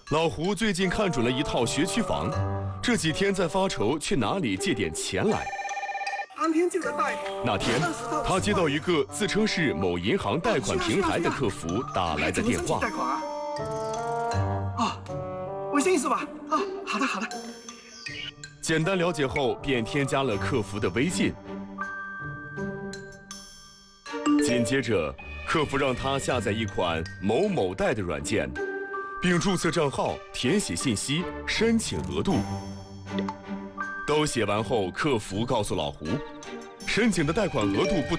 老胡最近看准了一套学区房，这几天在发愁去哪里借点钱来。 当天就能贷。 那天，他接到一个自称是某银行贷款平台的客服打来的电话。 贷款啊？哦，微信是吧？啊，好的好的。 简单了解后，便添加了客服的微信。紧接着，客服让他下载一款某某贷的软件，并注册账号、填写信息、申请额度。都写完后，客服告诉老胡，申请的贷款额度不